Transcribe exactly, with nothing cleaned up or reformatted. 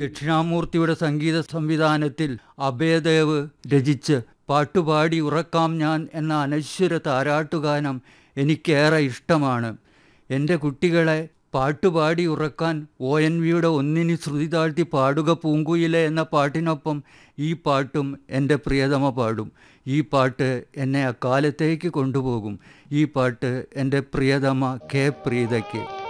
ദക്ഷിണാമൂർത്തിയുടെ സംഗീത സംവിധാനത്തിൽ അഭയദേവ് രചിച്ച് പാട്ടുപാടി ഉറക്കാം ഞാൻ എന്ന അനശ്വര താരാട്ടുഗാനം എനിക്കേറെ ഇഷ്ടമാണ്. എൻ്റെ കുട്ടികളെ പാട്ടുപാടി ഉറക്കാൻ ഒ എൻ വിയുടെ ഒന്നിനി ശ്രുതി താഴ്ത്തി പാടുക പൂങ്കുയിലെ എന്ന പാട്ടിനൊപ്പം ഈ പാട്ടും എൻ്റെ പ്രിയതമ പാടും. ഈ പാട്ട് എന്നെ അക്കാലത്തേക്ക് കൊണ്ടുപോകും. ഈ പാട്ട് എൻ്റെ പ്രിയതമ കെ പ്രീതയ്ക്ക്.